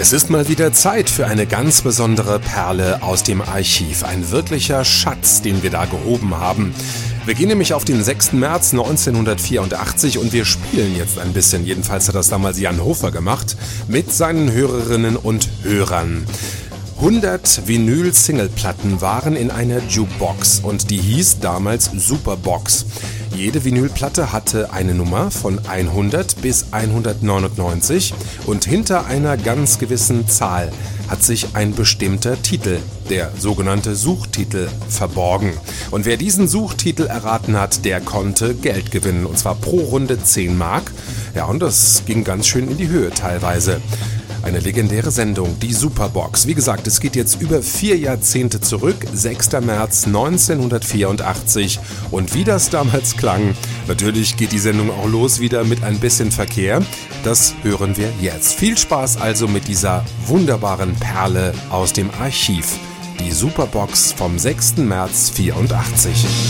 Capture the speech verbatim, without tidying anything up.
Es ist mal wieder Zeit für eine ganz besondere Perle aus dem Archiv. Ein wirklicher Schatz, den wir da gehoben haben. Wir gehen nämlich auf den sechsten März neunzehnhundertvierundachtzig und wir spielen jetzt ein bisschen, jedenfalls hat das damals Jan Hofer gemacht, mit seinen Hörerinnen und Hörern. hundert Vinyl-Singleplatten waren in einer Jukebox und die hieß damals Superbox. Jede Vinylplatte hatte eine Nummer von hundert bis hundertneunundneunzig und hinter einer ganz gewissen Zahl hat sich ein bestimmter Titel, der sogenannte Suchtitel, verborgen. Und wer diesen Suchtitel erraten hat, der konnte Geld gewinnen, und zwar pro Runde zehn Mark. Ja, und das ging ganz schön in die Höhe teilweise. Eine legendäre Sendung, die Superbox. Wie gesagt, es geht jetzt über vier Jahrzehnte zurück, sechster März neunzehnhundertvierundachtzig. Und wie das damals klang, natürlich geht die Sendung auch los wieder mit ein bisschen Verkehr. Das hören wir jetzt. Viel Spaß also mit dieser wunderbaren Perle aus dem Archiv. Die Superbox vom sechsten März vierundachtzig.